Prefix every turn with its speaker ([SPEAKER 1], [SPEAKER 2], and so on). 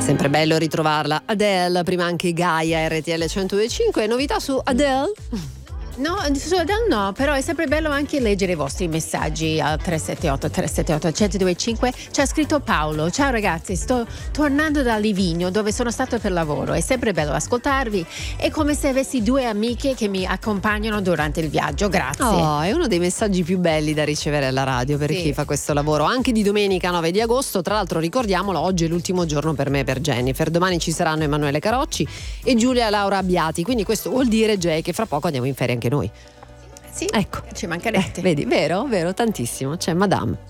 [SPEAKER 1] Sempre bello ritrovarla. Adele, prima anche Gaia, RTL 102.5. Novità su Adele?
[SPEAKER 2] No, su Adele no, però è sempre bello anche leggere i vostri messaggi al 378-378-1025. C'è scritto Paolo: ciao ragazzi, sto tornando da Livigno dove sono stato per lavoro, è sempre bello ascoltarvi, è come se avessi due amiche che mi accompagnano durante il viaggio, grazie.
[SPEAKER 1] Oh, è uno dei messaggi più belli da ricevere alla radio per chi fa questo lavoro, anche di domenica 9 di agosto. Tra l'altro ricordiamolo, oggi è l'ultimo giorno per me e per Jennifer, domani ci saranno Emanuele Carocci e Giulia Laura Abbiati, quindi questo vuol dire, Jay, che fra poco andiamo in ferie anche noi.
[SPEAKER 2] Sì,
[SPEAKER 1] ecco,
[SPEAKER 2] ci mancherete.
[SPEAKER 1] Vedi, vero, tantissimo, c'è Madame.